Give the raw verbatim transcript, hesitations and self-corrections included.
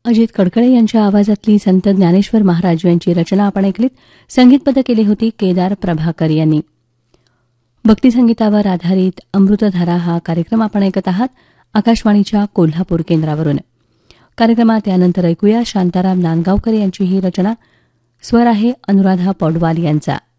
अजित कडकडे यांच्या आवाजातली संत ज्ञानेश्वर महाराज यांची रचना आपण ऐकलीत. संगीतबद्ध केली होती केदार प्रभाकर यांनी. भक्तिसंगीतावर आधारित अमृतधारा हा कार्यक्रम आपण ऐकत आहात आकाशवाणीच्या कोल्हापूर केंद्रावरून. कार्यक्रमात यानंतर ऐकूया शांताराम नांदगावकर यांची ही रचना. स्वर आहे अनुराधा पौडवाल यांचा.